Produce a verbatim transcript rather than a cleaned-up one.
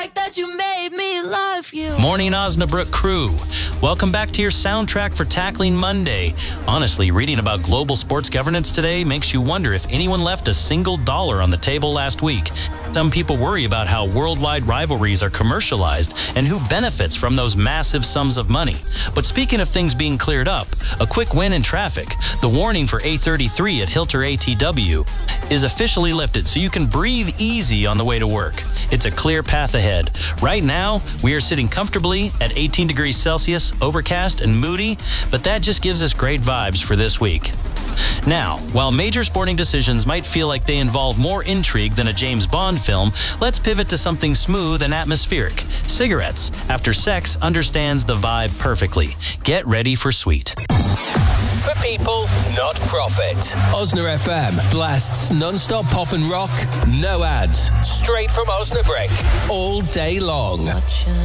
That you made me love you. Morning, Osnabrück crew. Welcome back to your soundtrack for Tackling Monday. Honestly, reading about global sports governance today makes you wonder if anyone left a single dollar on the table last week. Some people worry about how worldwide rivalries are commercialized and who benefits from those massive sums of money. But speaking of things being cleared up, a quick win in traffic. The warning for A thirty-three at Hilter A T W is officially lifted, so you can breathe easy on the way to work. It's a clear path ahead. Right now, we are sitting comfortably at eighteen degrees Celsius, overcast and moody, but that just gives us great vibes for this week. Now, while major sporting decisions might feel like they involve more intrigue than a James Bond film, let's pivot to something smooth and atmospheric. Cigarettes. After Sex understands the vibe perfectly. Get ready for sweet. For people, not profit. Osna F M blasts non-stop pop and rock, no ads, straight from Osnabrück, all day long.